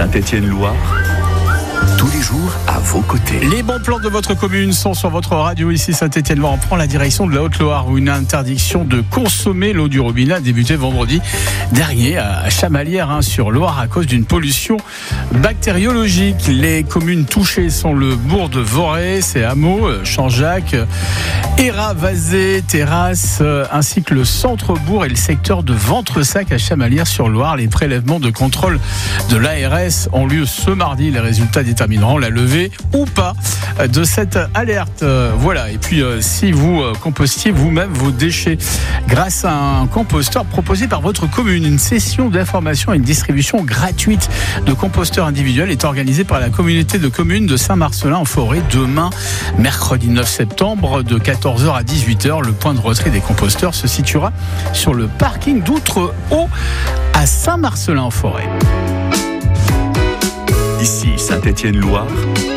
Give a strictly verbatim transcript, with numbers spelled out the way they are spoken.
Saint-Étienne-Loire, tous les jours à vos côtés. Les bons plans de votre commune sont sur votre radio. Ici Saint-Étienne-Loire, on prend la direction de la Haute-Loire où une interdiction de consommer l'eau du robinet a débuté vendredi dernier à Chamalières hein, sur Loire à cause d'une pollution bactériologique. Les communes touchées sont le bourg de Vorey, ses hameaux, Champ-Jacques, Hérat, Vazé, Terrasse, ainsi que le centre-bourg et le secteur de Ventresac à Chamalières sur Loire. Les prélèvements de contrôle de l'A R S ont lieu ce mardi. Les résultats détermineront la levée ou pas de cette alerte. Voilà. Et puis, euh, si vous euh, compostiez vous-même vos déchets grâce à un composteur proposé par votre commune, une session d'information et une distribution gratuite de composteurs individuels est organisée par la communauté de communes de Saint-Marcellin-en-Forêt demain, mercredi neuf septembre, de quatorze heures à dix-huit heures. Le point de retrait des composteurs se situera sur le parking d'Outrehaut à Saint-Marcellin-en-Forêt. Ici Saint-Étienne-Loire,